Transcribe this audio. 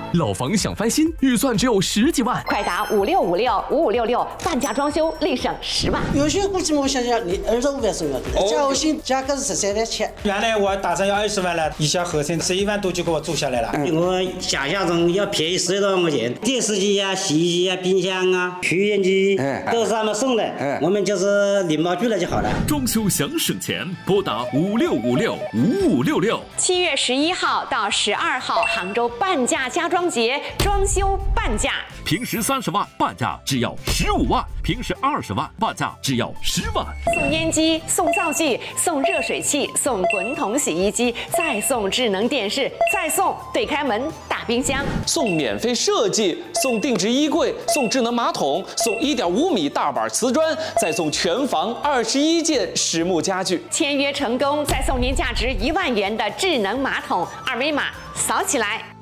老房想翻新，预算只有10几万， 快打56565566，半价装修立省10万。 有些估计我想想，你25万送要的，加薪价格是13万7。 原来我打算要20万了，一下合成11万多就给我做下来了。 我想象中要便宜10多万块钱，电视机啊、洗衣机啊、冰箱啊、抽烟机都是他们送的，我们就是领包去了就好了。 装修想省钱，拨打56565566。 7月11号到12号，杭州半价家装节，装修半价， 平时30万，半价只要15万；平时20万，半价只要10万。 送烟机、送灶具、送热水器、送滚筒洗衣机，再送智能电视，再送对开门大冰箱， 送免费设计，送定制衣柜，送智能马桶，送1.5米大板瓷砖，再送全房21件实木家具。 签约成功，再送您价值1万元的智能马桶，2维码扫起来。